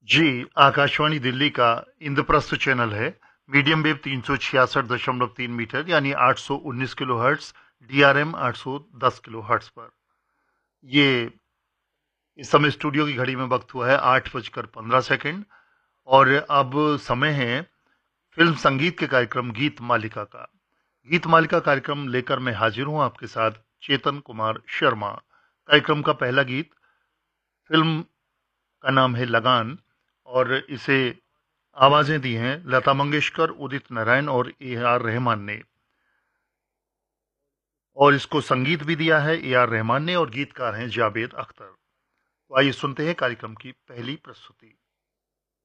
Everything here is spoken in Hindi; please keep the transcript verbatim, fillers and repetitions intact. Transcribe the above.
जी, आकाशवाणी दिल्ली का इंद्रप्रस्थ चैनल है। मीडियम वेव तीन सौ छियासठ दशमलव तीन मीटर यानी आठ सौ उन्नीस किलोहर्ट्ज़, डीआरएम आठ सौ दस किलोहर्ट्ज़ पर। ये इस समय स्टूडियो की घड़ी में वक्त हुआ है आठ बजकर पंद्रह सेकंड और अब समय है फिल्म संगीत के कार्यक्रम गीत मालिका का। गीत मालिका कार्यक्रम लेकर मैं हाजिर हूं आपके साथ चेतन कुमार शर्मा। कार्यक्रम का पहला गीत फिल्म का नाम है लगान और इसे आवाजें दी हैं लता मंगेशकर, उदित नारायण और ए आर रहमान ने, और इसको संगीत भी दिया है ए आर रहमान ने और गीतकार हैं जावेद अख्तर। तो आइए सुनते हैं कार्यक्रम की पहली प्रस्तुति।